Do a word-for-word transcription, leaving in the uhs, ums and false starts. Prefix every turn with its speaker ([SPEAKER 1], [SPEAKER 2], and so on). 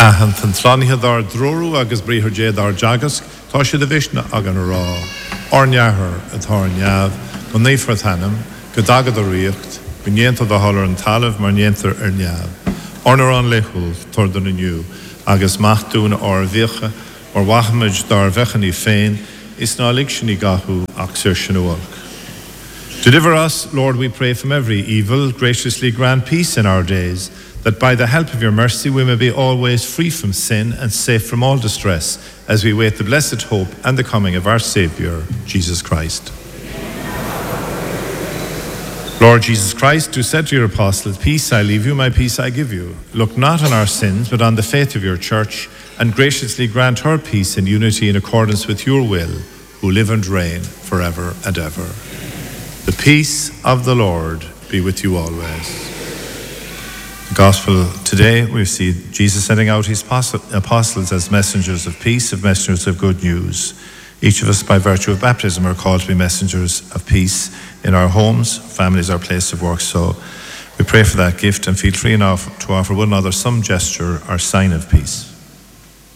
[SPEAKER 1] Ahan tan tránithe dar drorú agus bríthir dé dar jagas, tá siad a bhisna agan rá. Orneahar atá neamh, go néfra tanam, go dagad a riocht, go néantad a hallar an talamh mar néantar ar neamh. Ornar an lechúil tordan aniu, agus machtúna or bhíocha, or wachamaid dar bhechan í féin, is ná lig sin í gathú ach sir sinúach. Deliver us, Lord, we pray, from every evil, graciously grant peace in our days, that by the help of your mercy we may be always free from sin and safe from all distress, as we wait the blessed hope and the coming of our Saviour, Jesus Christ. Lord Jesus Christ, who said to your apostles, "Peace I leave you, my peace I give you," look not on our sins, but on the faith of your church, and graciously grant her peace and unity in accordance with your will, who live and reign forever and ever. The peace of the Lord be with you always. The Gospel today, we see Jesus sending out his apostles as messengers of peace, as messengers of good news. Each of us, by virtue of baptism, are called to be messengers of peace in our homes, families, our place of work. So we pray for that gift and feel free enough to offer one another some gesture or sign of peace.